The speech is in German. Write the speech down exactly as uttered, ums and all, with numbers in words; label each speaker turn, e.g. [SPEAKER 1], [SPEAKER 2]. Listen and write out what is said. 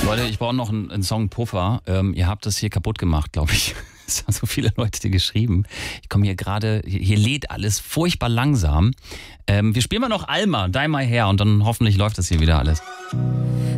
[SPEAKER 1] Leute, ich brauche noch einen, einen Song Puffer. Ähm, ihr habt das hier kaputt gemacht, glaube ich. Es haben so viele Leute dir geschrieben. Ich komme hier gerade, hier, hier lädt alles furchtbar langsam. Ähm, wir spielen mal noch Alma, Dye My Hair und dann hoffentlich läuft das hier wieder alles.